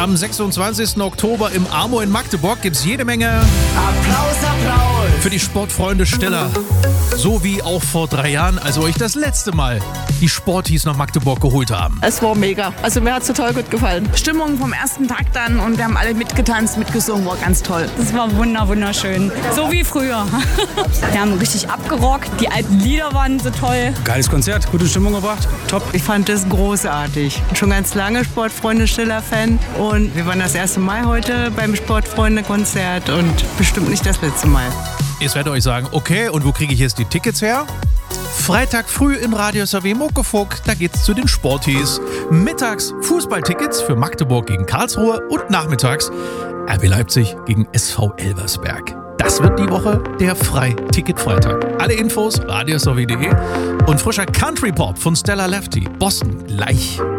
am 26. Oktober im Amo in Magdeburg gibt es jede Menge Applaus, Applaus für die Sportfreunde Steller. So wie auch vor 3 Jahren, als wir euch das letzte Mal die Sporties nach Magdeburg geholt haben. Es war mega. Also mir hat es total gut gefallen. Stimmung vom ersten Tag dann und wir haben alle mitgetanzt, mitgesungen, war ganz toll. Das war wunderschön. So wie früher. Wir haben richtig abgerockt, die alten Lieder waren so toll. Geiles Konzert, gute Stimmung gebracht, top. Ich fand das großartig. Schon ganz lange Sportfreunde-Stiller-Fan und wir waren das erste Mal heute beim Sportfreunde-Konzert und bestimmt nicht das letzte Mal. Jetzt werdet ihr euch sagen, okay, und wo kriege ich jetzt die Tickets her? Freitag früh in Radio SAW Muckefuck, da geht's zu den Sporties. Mittags Fußballtickets für Magdeburg gegen Karlsruhe und nachmittags RB Leipzig gegen SV Elversberg. Das wird die Woche der Freiticket-Freitag. Alle Infos radiosaw.de und frischer Country-Pop von Stella Lefty. Boston gleich.